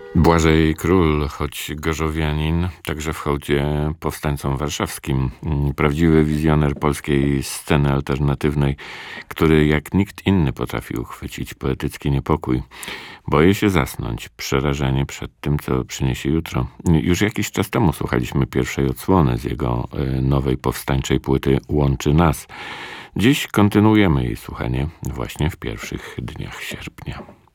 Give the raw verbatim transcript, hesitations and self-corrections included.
Błażej Król, choć gorzowianin, także w hołdzie powstańcom warszawskim. Prawdziwy wizjoner polskiej sceny alternatywnej, który jak nikt inny potrafi uchwycić poetycki niepokój. Boję się zasnąć, przerażenie przed tym, co przyniesie jutro. Już jakiś czas temu słuchaliśmy pierwszej odsłony z jego nowej powstańczej płyty Łączy nas. Dziś kontynuujemy jej słuchanie właśnie w pierwszych dniach sierpnia.